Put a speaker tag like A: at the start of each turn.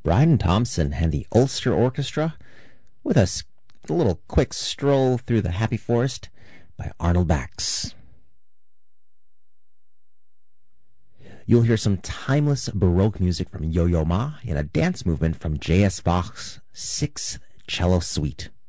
A: Brian Thompson and the Ulster Orchestra with a little quick stroll through the Happy Forest by Arnold Bax. You'll hear some timeless Baroque music from Yo-Yo Ma and a dance movement from J.S. Bach's Sixth Cello Suite.